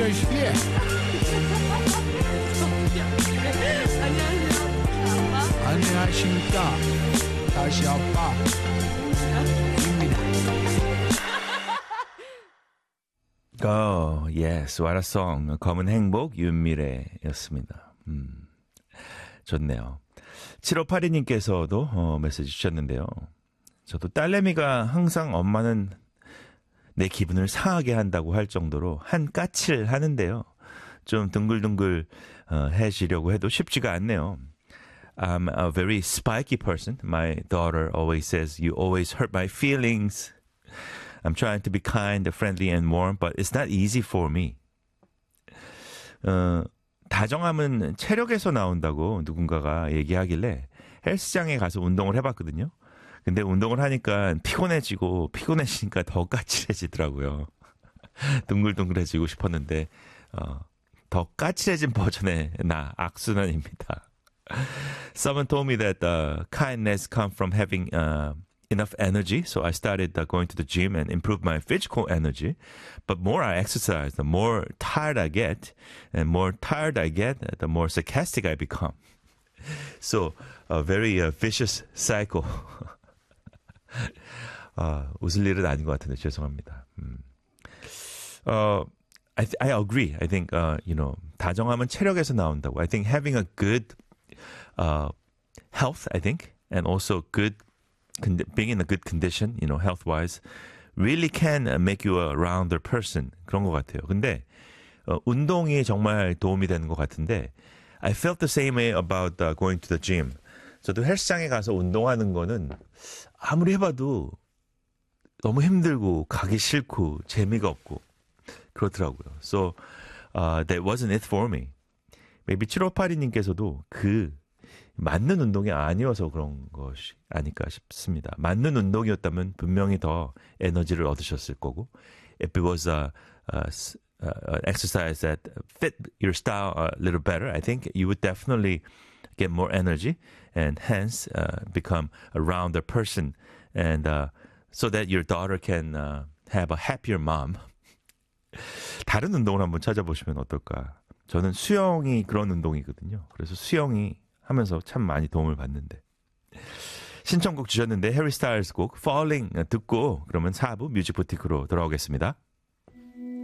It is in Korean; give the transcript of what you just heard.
예. 안녕하십니까. 다시 아빠입니다. Oh, yes, what a song. 검은 행복 윤미래였습니다. 좋네요. 7582님께서도 메시지 주셨는데요. 저도 딸내미가 항상 엄마는 내 기분을 상하게 한다고 할 정도로 한 까칠 하는데요. 좀 둥글둥글 해지려고 해도 쉽지가 않네요. I'm a very spiky person. My daughter always says, you always hurt my feelings. I'm trying to be kind, friendly, and warm, but it's not easy for me. 다정함은 체력에서 나온다고 누군가가 얘기하길래 헬스장에 가서 운동을 해봤거든요. 근데 운동을 하니까 피곤해지니까 더 까칠해지더라고요. 둥글둥글해지고 싶었는데 더 까칠해진 버전의 나 악순환입니다. Someone told me that kindness comes from having enough energy, so I started going to the gym and improved my physical energy. But more I exercise, the more tired I get, and more tired I get, the more sarcastic I become. So a very vicious cycle. 웃을 일은 아닌 것 같은데 죄송합니다. I agree. I think 다정함은 체력에서 나온다고. I think having a good health, I think, and also being in a good condition, health-wise, really can make you a rounder person. 그런 것 같아요. 근데 운동이 정말 도움이 되는 것 같은데 I felt the same way about going to the gym. 저도 헬스장에 가서 운동하는 거는 아무리 해봐도 너무 힘들고 가기 싫고 재미가 없고 그렇더라고요. So that wasn't it for me. Maybe 7582님께서도 맞는 운동이 아니어서 그런 것이 아닐까 싶습니다. 맞는 운동이었다면 분명히 더 에너지를 얻으셨을 거고 if it was an exercise that fit your style a little better, I think you would definitely get more energy and hence become a rounder person and so that your daughter can have a happier mom. 다른 운동을 한번 찾아보시면 어떨까? 저는 수영이 그런 운동이거든요. 그래서 수영이 하면서 참 많이 도움을 받는데. 신청곡 주셨는데 해리 스타일스 곡 Falling 듣고 그러면 4부 뮤직부티크로 돌아오겠습니다.